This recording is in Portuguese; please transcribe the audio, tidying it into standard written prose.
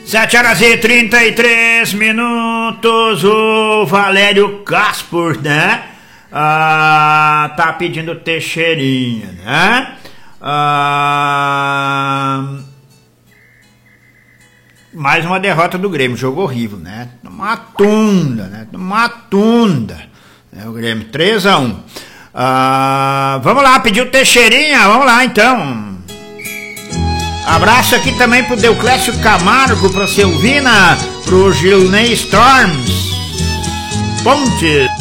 7h33, o Valério Caspor, né? Tá pedindo Teixeirinha, né? Mais uma derrota do Grêmio, jogo horrível, né? Uma tunda, né? Uma tunda. O Grêmio, 3-1. Vamos lá, pediu Teixeirinha, vamos lá então. Abraço aqui também pro Deuclésio Camargo, pro Silvina, pro Gilney Storms Pontes.